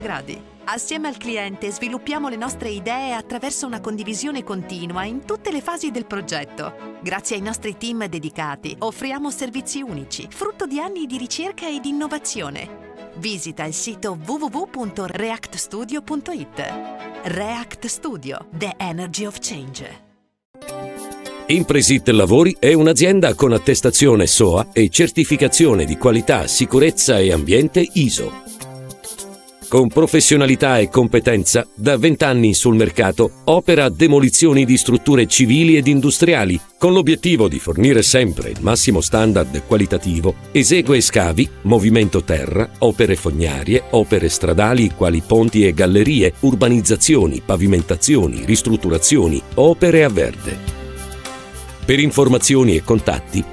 gradi. Assieme al cliente sviluppiamo le nostre idee attraverso una condivisione continua in tutte le fasi del progetto. Grazie ai nostri team dedicati offriamo servizi unici, frutto di anni di ricerca e di innovazione. Visita il sito www.reactstudio.it. React Studio, the energy of change. Impresit Lavori è un'azienda con attestazione SOA e certificazione di qualità, sicurezza e ambiente ISO. Con professionalità e competenza, da 20 anni sul mercato, opera demolizioni di strutture civili ed industriali, con l'obiettivo di fornire sempre il massimo standard qualitativo. Esegue scavi, movimento terra, opere fognarie, opere stradali quali ponti e gallerie, urbanizzazioni, pavimentazioni, ristrutturazioni, opere a verde. Per informazioni e contatti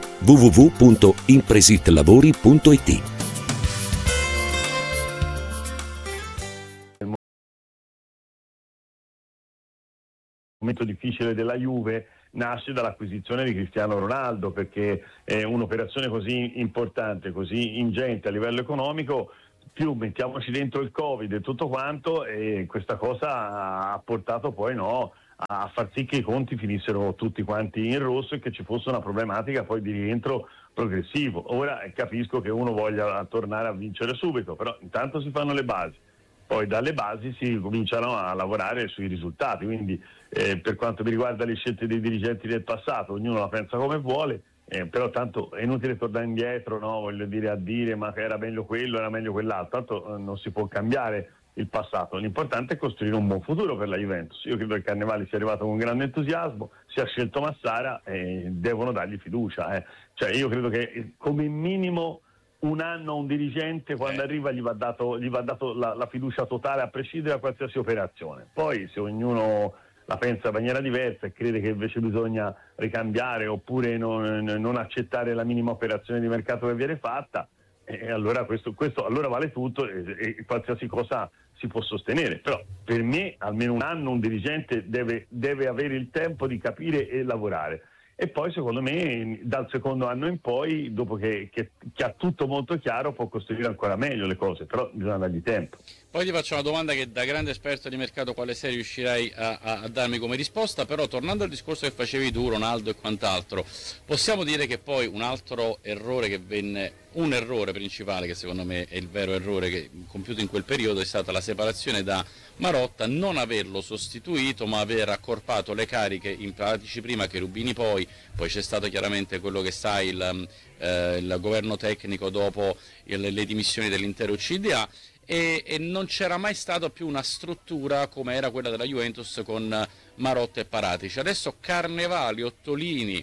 www.impresitlavori.it. Il momento difficile della Juve nasce dall'acquisizione di Cristiano Ronaldo, perché è un'operazione così importante, così ingente a livello economico, più mettiamoci dentro il Covid e tutto quanto, e questa cosa ha portato poi a far sì che i conti finissero tutti quanti in rosso e che ci fosse una problematica poi di rientro progressivo. Ora capisco che uno voglia tornare a vincere subito, però intanto si fanno le basi. Poi dalle basi si cominciano a lavorare sui risultati, quindi per quanto mi riguarda le scelte dei dirigenti del passato, ognuno la pensa come vuole, però tanto è inutile tornare indietro, no? Voglio dire, a dire ma che era meglio quello, era meglio quell'altro, tanto non si può cambiare il passato. L'importante è costruire un buon futuro per la Juventus. Io credo che Carnevali sia arrivato con grande entusiasmo, si è scelto Massara e devono dargli fiducia. Cioè io credo che come minimo un anno a un dirigente, quando arriva gli va dato la fiducia totale a prescindere da qualsiasi operazione. Poi se ognuno la pensa in maniera diversa e crede che invece bisogna ricambiare oppure non accettare la minima operazione di mercato che viene fatta, allora questo allora vale tutto e qualsiasi cosa si può sostenere. Però per me almeno un anno un dirigente deve avere il tempo di capire e lavorare. E poi secondo me dal secondo anno in poi, dopo che ha tutto molto chiaro, può costruire ancora meglio le cose, però bisogna dargli tempo. Poi ti faccio una domanda che da grande esperto di mercato quale sei riuscirai a darmi come risposta, però tornando al discorso che facevi tu, Ronaldo e quant'altro, possiamo dire che poi un altro errore un errore principale, che secondo me è il vero errore che compiuto in quel periodo, è stata la separazione da Marotta, non averlo sostituito ma aver accorpato le cariche in Paratici prima, Cherubini poi c'è stato chiaramente quello che sai il governo tecnico dopo le dimissioni dell'intero CDA e non c'era mai stata più una struttura come era quella della Juventus con Marotta e Paratici. Adesso Carnevali, Ottolini,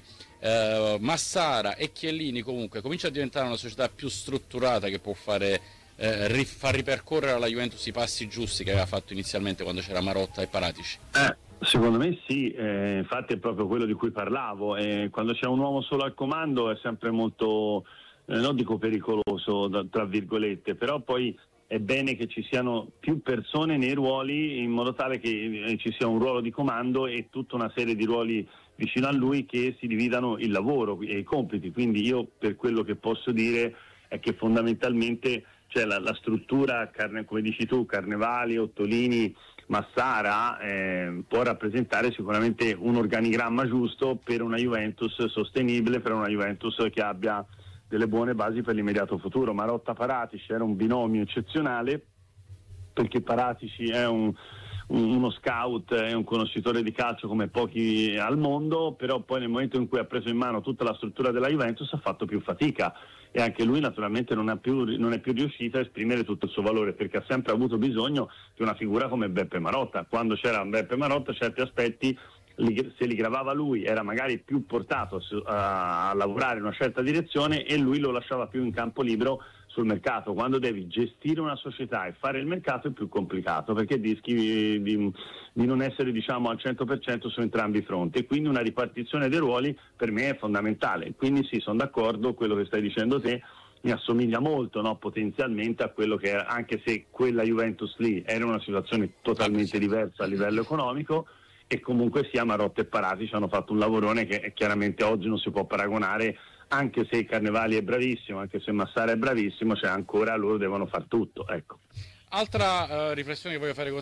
Massara e Chiellini comunque comincia a diventare una società più strutturata che può far ripercorrere alla Juventus i passi giusti che aveva fatto inizialmente quando c'era Marotta e Paratici. Secondo me sì, infatti è proprio quello di cui parlavo. Quando c'è un uomo solo al comando è sempre molto, non dico pericoloso tra virgolette, però poi è bene che ci siano più persone nei ruoli in modo tale che ci sia un ruolo di comando e tutta una serie di ruoli vicino a lui che si dividano il lavoro e i compiti. Quindi io per quello che posso dire è che fondamentalmente la struttura, come dici tu, Carnevali, Ottolini, Massara può rappresentare sicuramente un organigramma giusto per una Juventus sostenibile, per una Juventus che abbia delle buone basi per l'immediato futuro. Marotta-Paratici era un binomio eccezionale perché Paratici è uno scout, è un conoscitore di calcio come pochi al mondo, però poi nel momento in cui ha preso in mano tutta la struttura della Juventus ha fatto più fatica e anche lui naturalmente non è più riuscito a esprimere tutto il suo valore, perché ha sempre avuto bisogno di una figura come Beppe Marotta. Quando c'era Beppe Marotta certi aspetti se li gravava lui, era magari più portato a lavorare in una certa direzione e lui lo lasciava più in campo libero sul mercato. Quando devi gestire una società e fare il mercato è più complicato, perché rischi di non essere al 100% su entrambi i fronti, e quindi una ripartizione dei ruoli per me è fondamentale. Quindi sì, sono d'accordo, quello che stai dicendo te mi assomiglia molto, no, potenzialmente a quello che era, anche se quella Juventus lì era una situazione totalmente diversa a livello economico, e comunque sia Marotta e Paratici hanno fatto un lavorone che chiaramente oggi non si può paragonare, anche se Carnevali è bravissimo, anche se Massara è bravissimo, ancora loro devono far tutto, ecco. Altra riflessione che voglio fare con